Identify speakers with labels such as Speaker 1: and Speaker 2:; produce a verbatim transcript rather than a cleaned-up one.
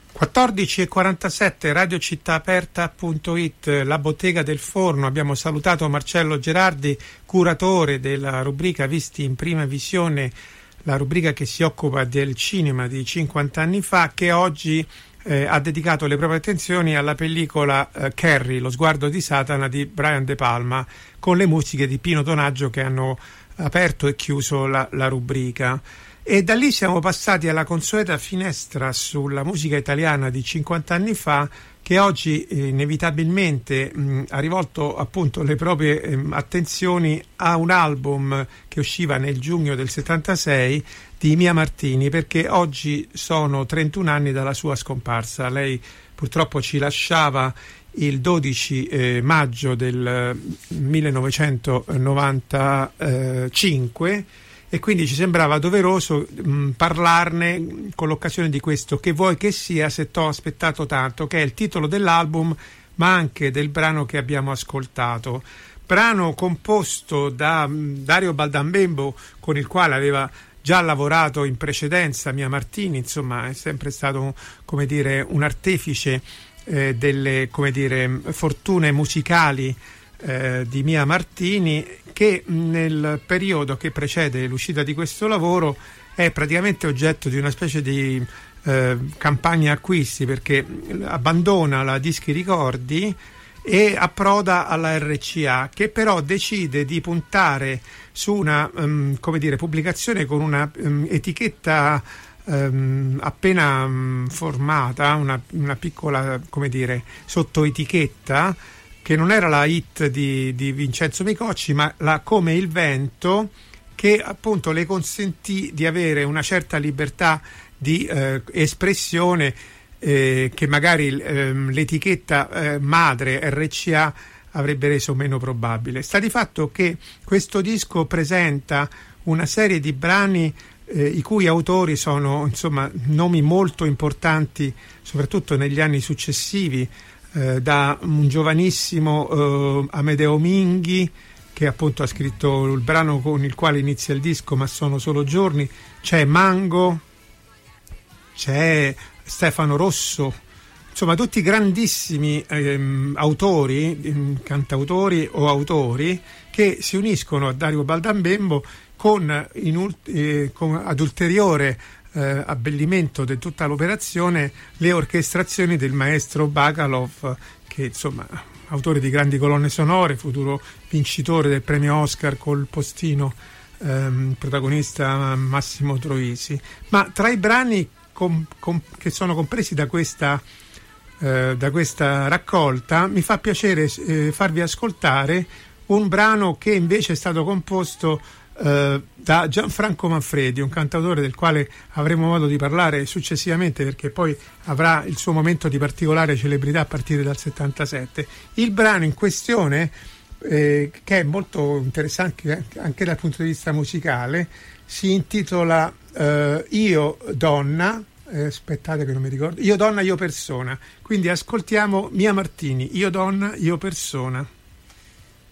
Speaker 1: quattordici e quarantasette, radiocittaaperta punto it, la bottega del forno. Abbiamo salutato Marcello Gerardi, curatore della rubrica Visti in Prima Visione, la rubrica che si occupa del cinema di cinquanta anni fa, che oggi eh, ha dedicato le proprie attenzioni alla pellicola eh, Carrie, lo sguardo di Satana di Brian De Palma, con le musiche di Pino Donaggio che hanno aperto e chiuso la, la rubrica. E da lì siamo passati alla consueta finestra sulla musica italiana di cinquanta anni fa, che oggi eh, inevitabilmente mh, ha rivolto appunto le proprie eh, attenzioni a un album che usciva nel giugno del settantasei di Mia Martini, perché oggi sono trentuno anni dalla sua scomparsa. Lei purtroppo ci lasciava il dodici eh, maggio del millenovecentonovantacinque, e quindi ci sembrava doveroso mh, parlarne con l'occasione di questo Che vuoi che sia se t'ho aspettato tanto, che è il titolo dell'album ma anche del brano che abbiamo ascoltato, brano composto da mh, Dario Baldambembo, con il quale aveva già lavorato in precedenza Mia Martini. Insomma, è sempre stato, come dire, un artefice eh, delle, come dire, fortune musicali Eh, di Mia Martini, che nel periodo che precede l'uscita di questo lavoro è praticamente oggetto di una specie di eh, campagna acquisti, perché abbandona la Dischi Ricordi e approda alla R C A, che però decide di puntare su una um, come dire, pubblicazione con una um, etichetta um, appena um, formata, una, una piccola, come dire, sottoetichetta, che non era la hit di, di Vincenzo Micocci, ma la Come il Vento, che appunto le consentì di avere una certa libertà di eh, espressione eh, che magari eh, l'etichetta eh, madre R C A avrebbe reso meno probabile. Sta di fatto che questo disco presenta una serie di brani eh, i cui autori sono, insomma, nomi molto importanti, soprattutto negli anni successivi, Eh, da un giovanissimo eh, Amedeo Minghi, che appunto ha scritto il brano con il quale inizia il disco, Ma sono solo giorni. C'è Mango, c'è Stefano Rosso, insomma tutti grandissimi ehm, autori, ehm, cantautori o autori, che si uniscono a Dario Baldambembo con, in, eh, con ad ulteriore Eh, abbellimento di tutta l'operazione le orchestrazioni del maestro Bakalov, che insomma autore di grandi colonne sonore, futuro vincitore del premio Oscar col postino, ehm, protagonista Massimo Troisi. Ma tra i brani com- com- che sono compresi da questa, eh, da questa raccolta, mi fa piacere eh, farvi ascoltare un brano che invece è stato composto Uh, da Gianfranco Manfredi, un cantautore del quale avremo modo di parlare successivamente, perché poi avrà il suo momento di particolare celebrità a partire dal settantasette. Il brano in questione, eh, che è molto interessante anche dal punto di vista musicale, si intitola uh, Io Donna, eh, aspettate che non mi ricordo, Io Donna, Io Persona. Quindi ascoltiamo Mia Martini, Io Donna, Io Persona.